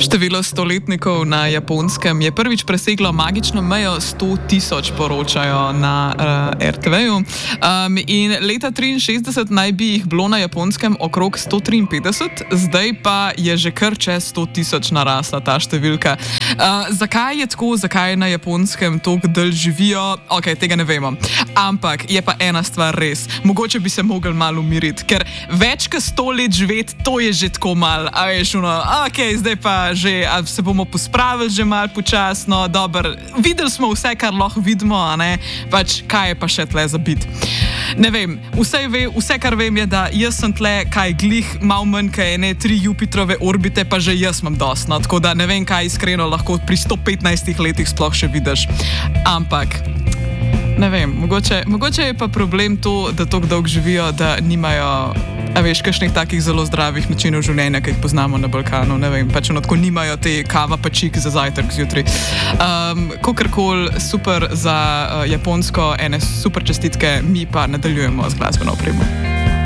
Število stoletnikov na Japonskem je prvič preseglo magično mejo 100.000, poročajo na RTV-ju. In leta 1963 naj bi jih bilo na Japonskem okrog 153, zdaj pa je že kar čez 100.000 narasla ta številka. Zakaj je tako, zakaj na Japonskem toliko dlje živijo? Ok, tega ne vemo. Ampak je pa ena stvar res. Mogoče bi se mogli malo umiriti, ker več kot 100 let živeti, to je že tako malo. A veš, ok, zdaj pa že se bomo pospravili že malo počasno, dobro, videli smo vse, kar lahko vidimo, a ne, pač kaj je pa še tle za biti. Ne vem, vse kar vem je, da jaz sem tle kaj glih, malo manj kaj ene 3 Jupiterove orbite, pa že jaz imam dosti, no, tako da ne vem, kaj iskreno lahko pri 115 letih sploh še vidiš. Ampak ne vem, mogoče je pa problem to, da tako dolgo živijo, da nimajo, a veš, kakšnih takih zelo zdravih načinov življenja, ki jih poznamo na Balkanu, ne vem, pač tako nimajo te kava pa čik za zajtrk zjutraj. Kakorkoli, super za Japonsko, ene super čestitke, mi pa nadaljujemo z glasbeno opremo.